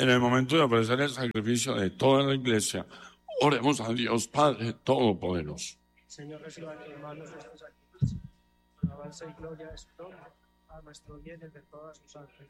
En el momento de ofrecer el sacrificio de toda la Iglesia, oremos a Dios Padre Todopoderoso. Señor, reciba en tus manos este sacrificio, alabanza y gloria de su nombre, a nuestro bien y de todas sus ángeles.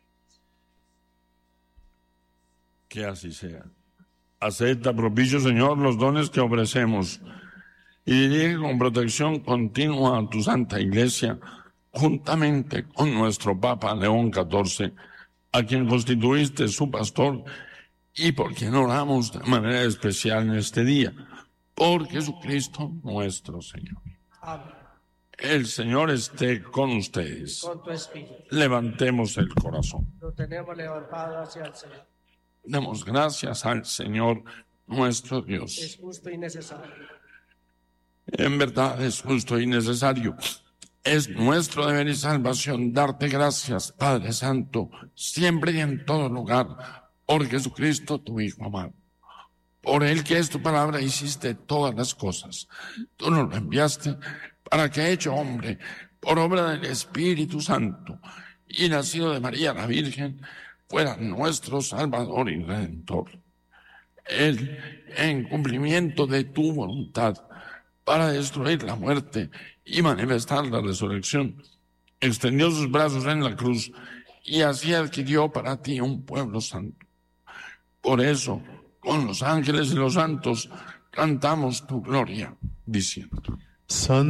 Que así sea. Acepta, propicio Señor, los dones que ofrecemos y dirige con protección continua a tu Santa Iglesia, juntamente con nuestro Papa León XIV, a quien constituiste su pastor y por quien oramos de manera especial en este día, por Jesucristo nuestro Señor. Amén. El Señor esté con ustedes. Con tu espíritu. Levantemos el corazón. Lo tenemos levantado hacia el Señor. Demos gracias al Señor nuestro Dios. Es justo y necesario. En verdad es justo y necesario. Es nuestro deber y salvación darte gracias, Padre Santo, siempre y en todo lugar, por Jesucristo, tu Hijo amado. Por Él, que es tu palabra, hiciste todas las cosas. Tú nos lo enviaste para que, hecho hombre, por obra del Espíritu Santo, y nacido de María la Virgen, fuera nuestro Salvador y Redentor. Él, en cumplimiento de tu voluntad, para destruir la muerte y manifestar la resurrección, extendió sus brazos en la cruz y así adquirió para ti un pueblo santo. Por eso, con los ángeles y los santos, cantamos tu gloria, diciendo: